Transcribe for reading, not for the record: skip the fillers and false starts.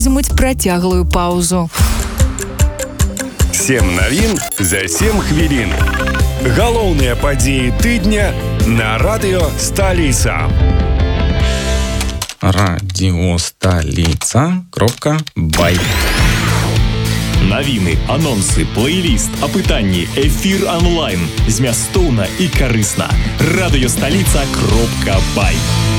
Візьмуть працяглую паузу. 7 навін за 7 хвілін. Галоўныя падзеі тыдня на радыё Сталіца. Радиостолица.бай. Навіны, анонсы, плейліст, апытанні, эфір онлайн. Змястоўна і карысна. Радыёсталіца.бай.